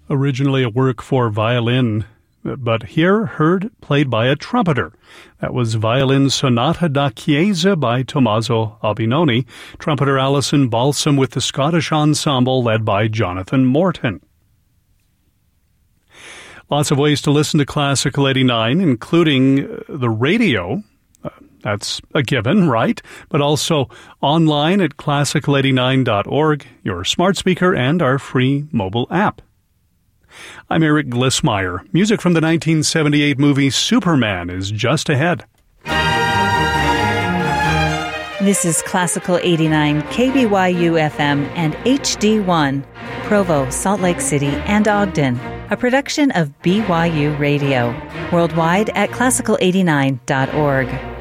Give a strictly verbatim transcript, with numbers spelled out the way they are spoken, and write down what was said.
originally a work for violin, but here heard played by a trumpeter. That was Violin Sonata da Chiesa by Tommaso Albinoni, trumpeter Alison Balsam with the Scottish Ensemble led by Jonathan Morton. Lots of ways to listen to Classical eighty-nine, including the radio. Uh, that's a given, right? But also online at classical eighty-nine dot org, your smart speaker, and our free mobile app. I'm Eric Glissmeyer. Music from the nineteen seventy-eight movie Superman is just ahead. This is Classical eighty-nine, K B Y U F M and H D one, Provo, Salt Lake City, and Ogden, a production of B Y U Radio. Worldwide at classical eighty-nine dot org.